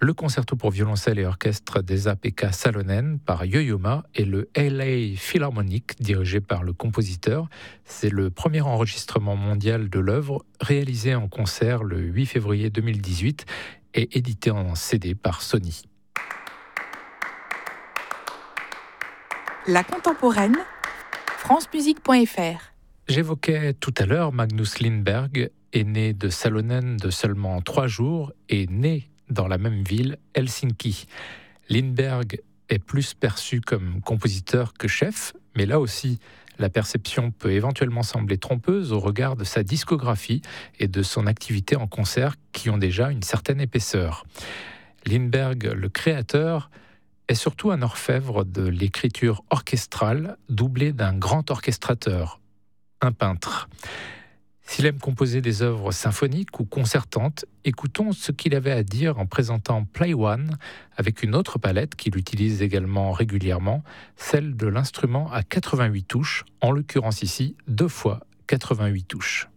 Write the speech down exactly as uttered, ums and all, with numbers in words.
le concerto pour violoncelle et orchestre des Esa-Pekka Salonen par Yo-Yo Ma et le L A Philharmonic dirigé par le compositeur. C'est le premier enregistrement mondial de l'œuvre réalisé en concert le huit février deux mille dix-huit et édité en C D par Sony. La contemporaine, francemusique point f r. J'évoquais tout à l'heure Magnus Lindberg, est né de Salonen de seulement trois jours et né dans la même ville, Helsinki. Lindberg est plus perçu comme compositeur que chef, mais là aussi, la perception peut éventuellement sembler trompeuse au regard de sa discographie et de son activité en concert qui ont déjà une certaine épaisseur. Lindberg, le créateur, est surtout un orfèvre de l'écriture orchestrale doublé d'un grand orchestrateur, un peintre. S'il aime composer des œuvres symphoniques ou concertantes, écoutons ce qu'il avait à dire en présentant Play One avec une autre palette qu'il utilise également régulièrement, celle de l'instrument à quatre-vingt-huit touches, en l'occurrence ici deux fois quatre-vingt-huit touches.